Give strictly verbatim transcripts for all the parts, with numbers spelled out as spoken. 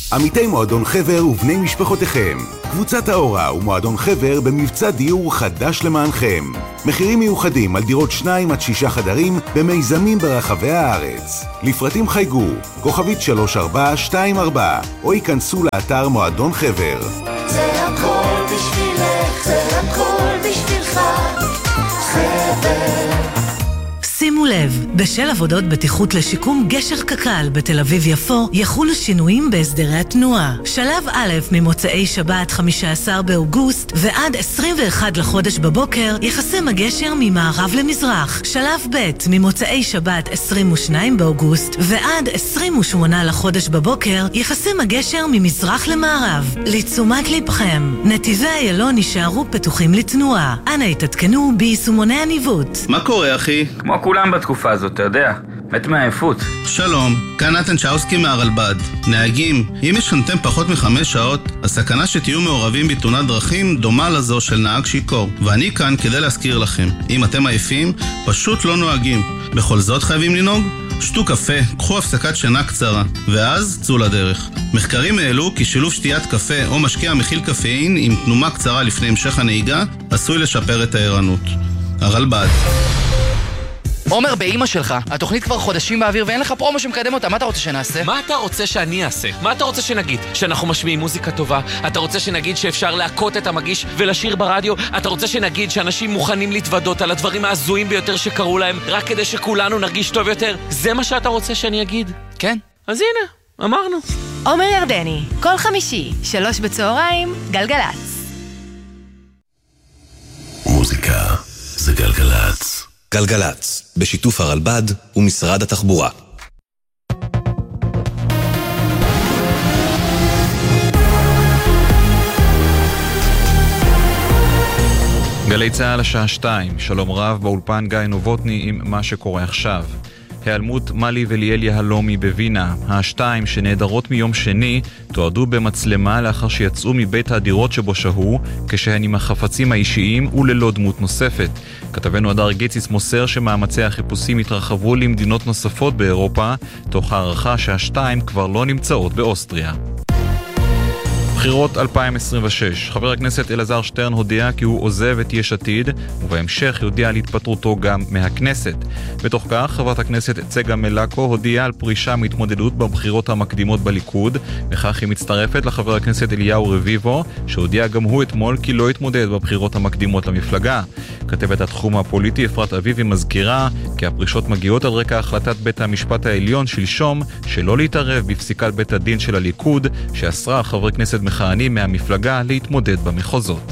עמיתי מועדון חבר ובני משפחותיכם. קבוצת האורה ומועדון חבר במבצע דיור חדש למענכם. מחירים מיוחדים על דירות שניים עד שישה חדרים במיזמים ברחבי הארץ. לפרטים חייגו, כוכבית שלוש ארבע שתיים ארבע, או ייכנסו לאתר מועדון חבר. זה הכל בשבילך, זה הכל בשבילך, חבר. שימו לב, בשל עבודות בטיחות לשיקום גשר קק"ל בתל אביב יפו, יחולו שינויים בהסדרי התנועה. שלב א' ממוצאי שבת חמישה עשר באוגוסט ועד עשרים ואחד לחודש בבוקר יחסם הגשר ממערב למזרח. שלב ב' ממוצאי שבת עשרים ושניים באוגוסט ועד עשרים ושמונה לחודש בבוקר יחסם הגשר ממזרח למערב. לתשומת לבכם, נתיבי איילון יישארו פתוחים לתנועה. אנא התעדכנו ביישומוני הניווט. מה קורה אחי? כמו כולם בתקופה הזאת, אתה יודע, מת מהעייפות. שלום, כאן נתן צ'אוסקי מהרלב"ד. נהגים, אם ישנתם פחות מחמש שעות, הסכנה שתהיו מעורבים בתאונת דרכים דומה לזו של נהג שיקור. ואני כאן כדי להזכיר לכם, אם אתם עייפים, פשוט לא נוהגים. בכל זאת חייבים לנהוג? שתו קפה, קחו הפסקת שינה קצרה, ואז צאו לדרך. מחקרים העלו כי שילוב שתיית קפה או משקה המכיל קפאין עם תנומה קצרה לפני המשך הנהיגה, עשוי לשפר את הערנות. הרלב"ד. עומר, באמא שלך, התוכנית כבר חודשים באוויר ואין לך פרומו שמקדם אותה, מה אתה רוצה שנעשה? מה אתה רוצה שאני אעשה? מה אתה רוצה שנגיד? שאנחנו משמיעים מוזיקה טובה? אתה רוצה שנגיד שאפשר להקות את המגיש ולשיר ברדיו? אתה רוצה שנגיד שאנשים מוכנים להתוודות על הדברים ההזויים ביותר שקרו להם רק כדי שכולנו נרגיש טוב יותר? זה מה שאתה רוצה שאני אגיד? כן. אז הנה, אמרנו. עומר ירדני, כל חמישי, שלוש בצהריים, גלגלץ. מוזיקה זה גלגלץ. גלגלץ, בשיתוף הרלב"ד ומשרד התחבורה. גלי צהל השעה שתיים, שלום רב באולפן גיא נובוטני עם מה שקורה עכשיו. היעלמות מלי וליאל יהלומי בווינה, השתיים שנעדרות מיום שני, תועדו במצלמה לאחר שיצאו מבית הדירות שבו שהו, כשהן עם החפצים האישיים וללא דמות נוספת. כתבנו הדר גיציס מוסר שמאמצי החיפושים התרחבו למדינות נוספות באירופה, תוך הערכה שהשתיים כבר לא נמצאות באוסטריה. בחירות אלפיים עשרים ושש. חבר הכנסת אלעזר שטרן הודיע כי הוא עוזב את יש עתיד, ובהמשך יודיע על התפטרותו גם מהכנסת. בתוך כך, חברת הכנסת צגה מלקו הודיעה על פרישה מהתמודדות בבחירות המקדימות בליכוד, וכך היא מצטרפת לחבר הכנסת אליהו רביבו, שהודיע גם הוא אתמול כי לא התמודד בבחירות המקדימות למפלגה. כתבת התחום הפוליטי אפרת אביבי מזכירה כי הפרישות מגיעות על רקע החלטת בית המשפט העליון שלשום שלא להתערב בפסיקת בית הדין של הליכוד, שאסרה חברי כנסת מכהנים מהמפלגה להתמודד במחוזות.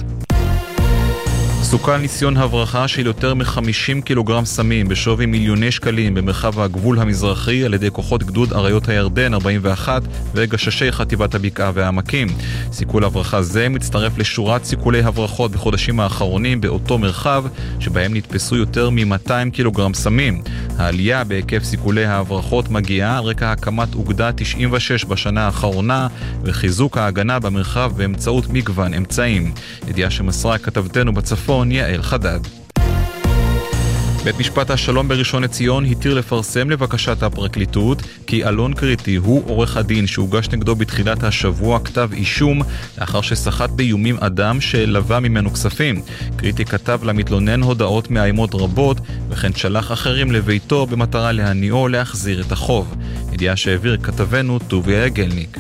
סוכל ניסיון הברחה של יותר מ-חמישים קילוגרם סמים בשווי מיליוני שקלים במרחב הגבול המזרחי על ידי כוחות גדוד אריות הירדן ארבעים ואחת וגששי חטיבת הבקעה והעמקים. סיכול הברחה זה מצטרף לשורת סיכולי הברחות בחודשים האחרונים באותו מרחב שבהם נתפסו יותר מ-מאתיים קילוגרם סמים. העלייה בהיקף סיכולי ההברחות מגיעה על רקע הקמת אוגדה תשעים ושש בשנה האחרונה וחיזוק ההגנה במרחב באמצעות מגוון אמצעים. ידיעה שמסרה כתבתנו בצפון יעל חדד. בית משפט השלום בראשון לציון התיר לפרסם לבקשת הפרקליטות כי אלון קריטי הוא עורך הדין שהוגש נגדו בתחילת השבוע כתב אישום לאחר ששחט באיומים אדם שלווה ממנו כספים. קריטי כתב למתלונן הודעות מאיימות רבות וכן שלח אחרים לביתו במטרה להניעו להחזיר את החוב. ידיעה שהעביר כתבנו טוביה גלניק.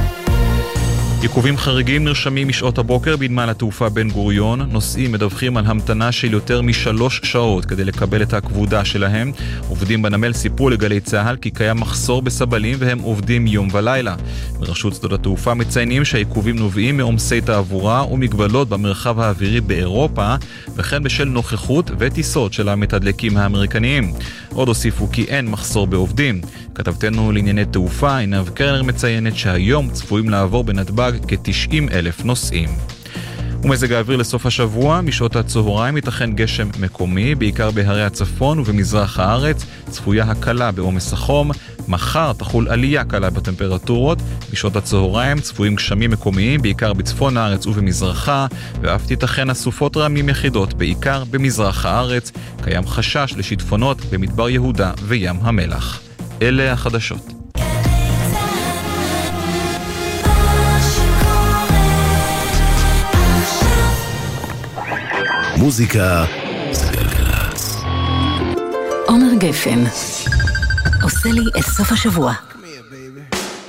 עיכובים חריגים נרשמים משעות הבוקר בנמל התעופה בן גוריון. נוסעים מדווחים על המתנה של יותר משלוש שעות כדי לקבל את הכבודה שלהם. עובדים בנמל סיפרו לגלי צהל כי קיים מחסור בסבלים והם עובדים יום ולילה. ברשות שדות התעופה מציינים שהעיכובים נובעים מעומסי תעבורה ומגבלות במרחב האווירי באירופה וכן בשל נוכחות וטיסות של המתדלקים האמריקניים. עוד הוסיפו כי אין מחסור בעובדים. כתבתנו לענייני תעופה עינב קרנר מציינת שהיום צפויים לעבור בנתב"ג כ-תשעים אלף נוסעים. ומזג האוויר לסוף השבוע, משעות הצהריים ייתכן גשם מקומי, בעיקר בהרי הצפון ובמזרח הארץ, צפויה הקלה בעומס החום, מחר תחול עלייה קלה בטמפרטורות, בשעות הצהריים צפויים גשמים מקומיים, בעיקר בצפון הארץ ובמזרחה, ואף תיתכן אסופות רעמים יחידות, בעיקר במזרח הארץ, קיים חשש לשיטפונות במדבר יהודה וים המלח. אלה החדשות. מוזיקה זה גלגלצ. עומר גפן עושה לי את סוף השבוע.